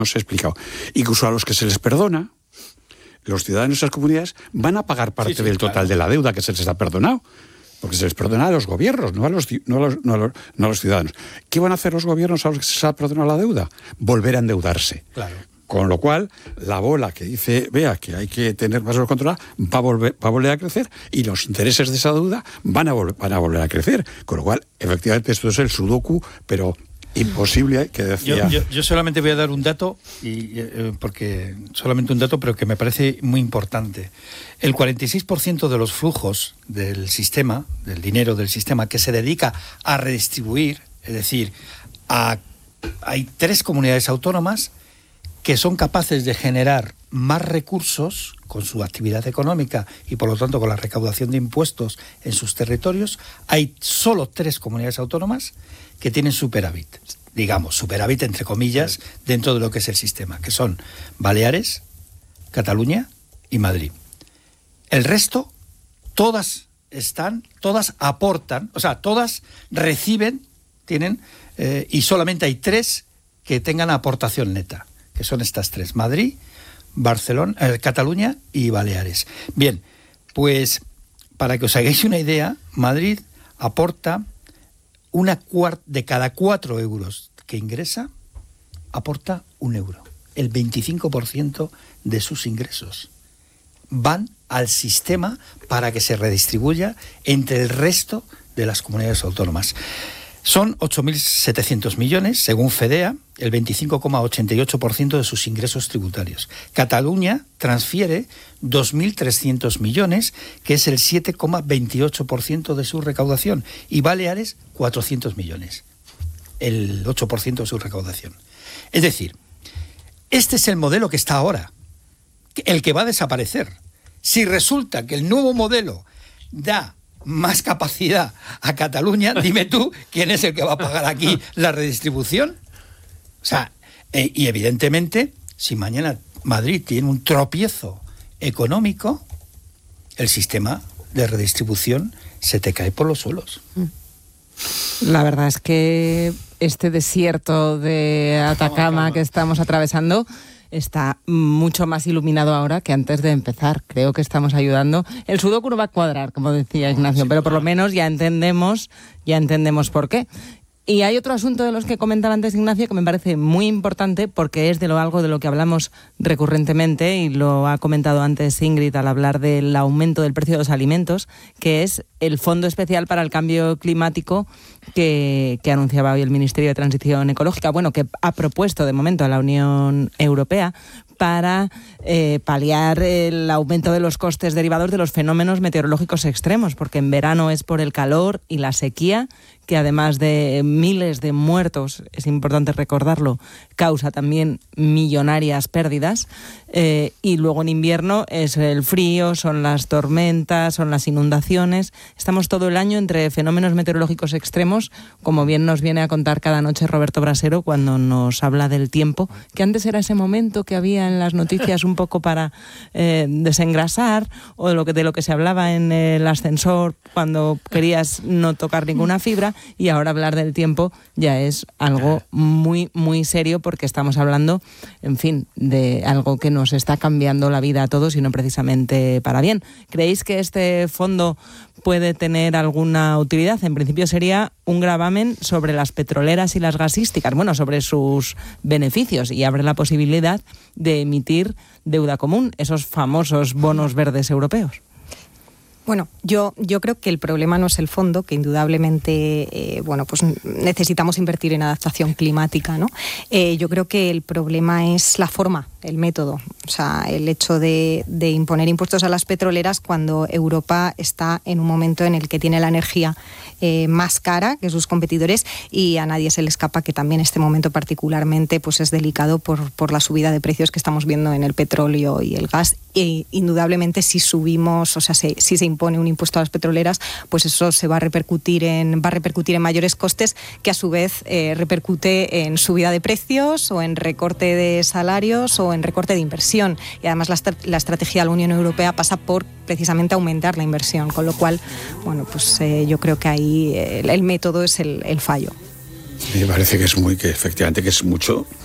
os he explicado. Incluso a los que se les perdona, los ciudadanos de esas comunidades van a pagar parte del total de la deuda que se les ha perdonado. Porque se les perdona a los gobiernos, no a los ciudadanos. ¿Qué van a hacer los gobiernos a los que se les ha perdonado la deuda? Volver a endeudarse. Claro. Con lo cual, la bola que dice, vea, que hay que tener más control, va a volver a crecer, y los intereses de esa deuda van a volver a crecer. Con lo cual, efectivamente, esto es el sudoku, pero imposible, que decía... Yo solamente voy a dar un dato, porque solamente un dato, pero que me parece muy importante. El 46% de los flujos del sistema, del dinero del sistema, que se dedica a redistribuir, es decir, hay 3 comunidades autónomas que son capaces de generar más recursos con su actividad económica y, por lo tanto, con la recaudación de impuestos en sus territorios. Hay solo 3 comunidades autónomas que tienen superávit, digamos, superávit entre comillas, dentro de lo que es el sistema, que son Baleares, Cataluña y Madrid. El resto, todas aportan, o sea, todas reciben, tienen, y solamente hay 3 que tengan aportación neta, que son estas 3, Madrid, Barcelona, Cataluña y Baleares. Bien, pues para que os hagáis una idea, Madrid aporta de cada 4 euros que ingresa, aporta 1 euro. El 25% de sus ingresos van al sistema para que se redistribuya entre el resto de las comunidades autónomas. Son 8.700 millones, según FEDEA, el 25,88% de sus ingresos tributarios. Cataluña transfiere 2.300 millones, que es el 7,28% de su recaudación, y Baleares 400 millones, el 8% de su recaudación. Es decir, este es el modelo que está ahora, el que va a desaparecer. Si resulta que el nuevo modelo da más capacidad a Cataluña, dime tú quién es el que va a pagar aquí la redistribución. O sea, y evidentemente, si mañana Madrid tiene un tropiezo económico, el sistema de redistribución se te cae por los suelos. La verdad es que este desierto de Atacama que estamos atravesando está mucho más iluminado ahora que antes de empezar. Creo que estamos ayudando. El sudoku no va a cuadrar, como decía Ignacio, pero por lo menos ya entendemos por qué. Y hay otro asunto de los que comentaba antes Ignacio que me parece muy importante, porque es algo de lo que hablamos recurrentemente, y lo ha comentado antes Ingrid al hablar del aumento del precio de los alimentos, que es el Fondo Especial para el Cambio Climático que anunciaba hoy el Ministerio de Transición Ecológica, bueno, que ha propuesto de momento a la Unión Europea para paliar el aumento de los costes derivados de los fenómenos meteorológicos extremos, porque en verano es por el calor y la sequía, que además de miles de muertos, es importante recordarlo, causa también millonarias pérdidas, y luego en invierno es el frío, son las tormentas, son las inundaciones. Estamos todo el año entre fenómenos meteorológicos extremos, como bien nos viene a contar cada noche Roberto Brasero cuando nos habla del tiempo, que antes era ese momento que había en las noticias un poco para desengrasar, o de lo que se hablaba en el ascensor cuando querías no tocar ninguna fibra, y ahora hablar del tiempo ya es algo muy, muy serio, porque estamos hablando, en fin, de algo que nos está cambiando la vida a todos y no precisamente para bien. ¿Creéis que este fondo puede tener alguna utilidad? En principio sería un gravamen sobre las petroleras y las gasísticas, bueno, sobre sus beneficios, y abre la posibilidad de emitir deuda común, esos famosos bonos verdes europeos. Bueno, yo creo que el problema no es el fondo, que indudablemente pues necesitamos invertir en adaptación climática, ¿no? Yo creo que el problema es la forma, el método. O sea, el hecho de imponer impuestos a las petroleras cuando Europa está en un momento en el que tiene la energía más cara que sus competidores, y a nadie se le escapa que también este momento particularmente pues es delicado por la subida de precios que estamos viendo en el petróleo y el gas. E indudablemente si subimos, o sea, si se impone un impuesto a las petroleras, pues eso se va a repercutir en mayores costes, que a su vez repercute en subida de precios o en recorte de salarios o en recorte de inversión. Y además la estrategia de la Unión Europea pasa por precisamente aumentar la inversión, con lo cual, bueno, pues yo creo que ahí el método es el fallo. Me parece que efectivamente que es mucho